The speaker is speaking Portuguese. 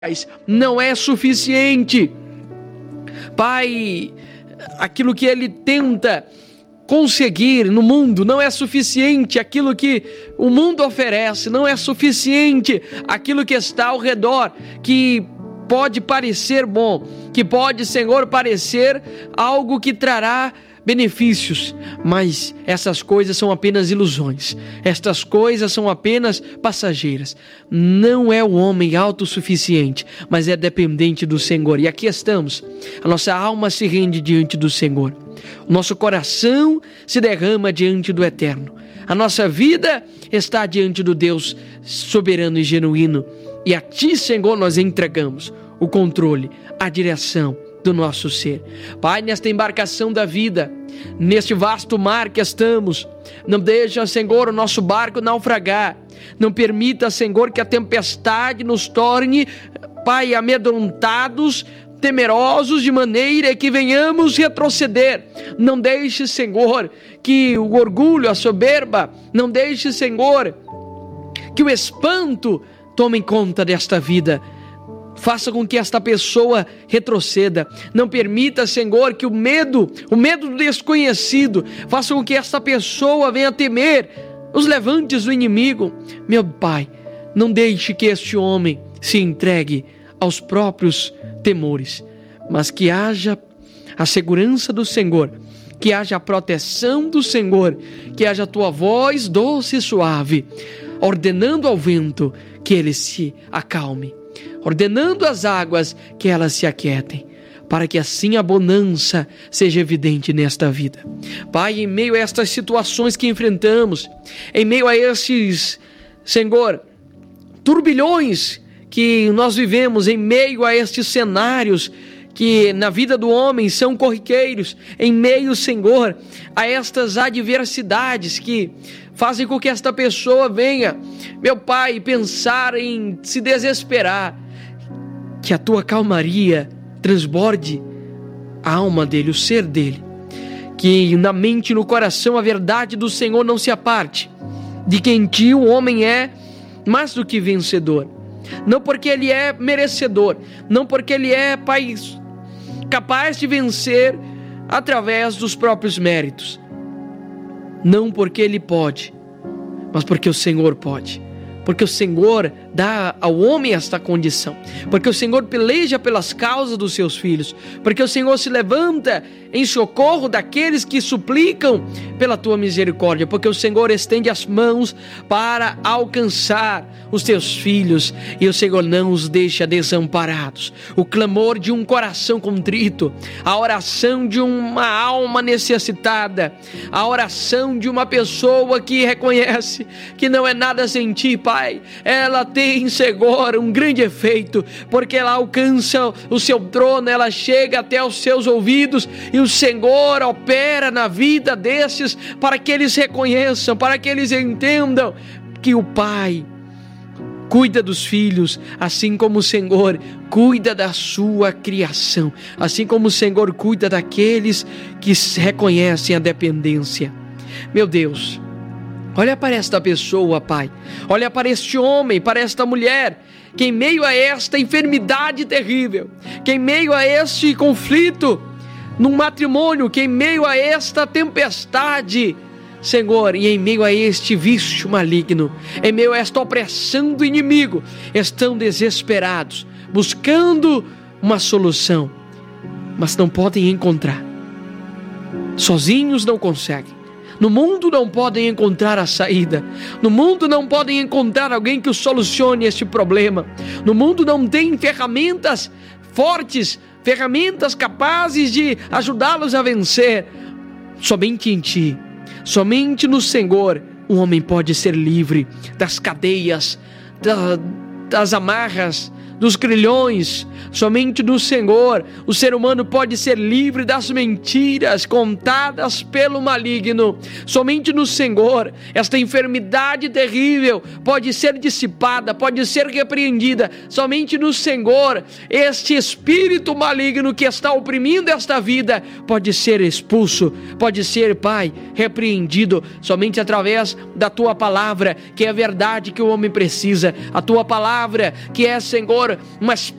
não é suficiente. Pai, aquilo que ele tenta conseguir no mundo não é suficiente, aquilo que o mundo oferece não é suficiente, aquilo que está ao redor, que pode parecer bom, que pode, Senhor, parecer algo que trará benefícios, mas essas coisas são apenas ilusões, estas coisas são apenas passageiras. Não é o homem autossuficiente, mas é dependente do Senhor. E aqui estamos, a nossa alma se rende diante do Senhor, o nosso coração se derrama diante do Eterno, a nossa vida está diante do Deus soberano e genuíno, e a Ti, Senhor, nós entregamos o controle, a direção do nosso ser. Pai, nesta embarcação da vida, neste vasto mar que estamos, não deixa, Senhor, o nosso barco naufragar. Não permita, Senhor, que a tempestade nos torne, Pai, amedrontados, temerosos, de maneira que venhamos retroceder. Não deixe, Senhor, que o orgulho, a soberba, não deixe, Senhor, que o espanto tome conta desta vida. Faça com que esta pessoa retroceda. Não permita, Senhor, que o medo do desconhecido, faça com que esta pessoa venha temer os levantes do inimigo. Meu Pai, não deixe que este homem se entregue aos próprios temores, mas que haja a segurança do Senhor, que haja a proteção do Senhor, que haja a Tua voz doce e suave, ordenando ao vento que ele se acalme, ordenando às águas que elas se aquietem, para que assim a bonança seja evidente nesta vida. Pai, em meio a estas situações que enfrentamos, em meio a esses, Senhor, turbilhões que nós vivemos, em meio a estes cenários que na vida do homem são corriqueiros, em meio, Senhor, a estas adversidades que fazem com que esta pessoa venha, meu Pai, pensar em se desesperar, que a Tua calmaria transborde a alma dele, o ser dele, que na mente e no coração a verdade do Senhor não se aparte, de que em Ti o homem é mais do que vencedor, não porque ele é merecedor, não porque ele é, Pai, capaz de vencer através dos próprios méritos, não porque ele pode, mas porque o Senhor pode. Porque o Senhor dá ao homem esta condição, porque o Senhor peleja pelas causas dos seus filhos, porque o Senhor se levanta em socorro daqueles que suplicam pela Tua misericórdia, porque o Senhor estende as mãos para alcançar os Teus filhos e o Senhor não os deixa desamparados. O clamor de um coração contrito, a oração de uma alma necessitada, a oração de uma pessoa que reconhece que não é nada sem Ti, Pai, ela tem, Senhor, um grande efeito, porque ela alcança o Seu trono, ela chega até os Seus ouvidos e o Senhor opera na vida desses para que eles reconheçam, para que eles entendam que o Pai cuida dos filhos, assim como o Senhor cuida da sua criação, assim como o Senhor cuida daqueles que reconhecem a dependência. Meu Deus, olha para esta pessoa, Pai, olha para este homem, para esta mulher, que em meio a esta enfermidade terrível, que em meio a este conflito num matrimônio, que em meio a esta tempestade, Senhor, e em meio a este vício maligno, em meio a esta opressão do inimigo, estão desesperados, buscando uma solução, mas não podem encontrar. Sozinhos não conseguem. No mundo não podem encontrar a saída. No mundo não podem encontrar alguém que o solucione este problema. No mundo não tem ferramentas fortes, ferramentas capazes de ajudá-los a vencer. Somente em Ti, somente no Senhor, o homem pode ser livre das cadeias, das amarras, dos grilhões. Somente no Senhor o ser humano pode ser livre das mentiras contadas pelo maligno. Somente no Senhor esta enfermidade terrível pode ser dissipada, pode ser repreendida. Somente no Senhor este espírito maligno que está oprimindo esta vida pode ser expulso, pode ser, Pai, repreendido. Somente através da Tua palavra, que é a verdade que o homem precisa, a Tua palavra que é, Senhor, Senhor, mas